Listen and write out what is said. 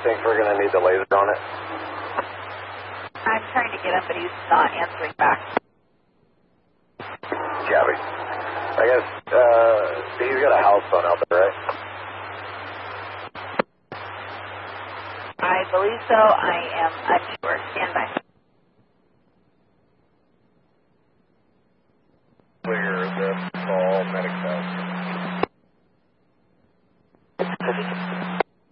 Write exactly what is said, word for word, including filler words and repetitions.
think we're going to need the laser on it? I'm trying to get him, but he's not answering back. Gabby. I guess, uh, he's got a house phone out there, right? I believe so. I am unsure. Stand by. Clear this call, medic test.